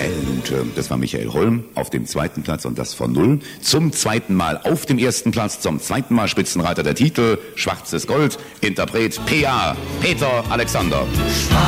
L-Lute. Das war Michael Holm auf dem zweiten Platz und das von Null. Zum zweiten Mal auf dem ersten Platz, zum zweiten Mal Spitzenreiter der Titel, Schwarzes Gold, Interpret P.A. Peter Alexander.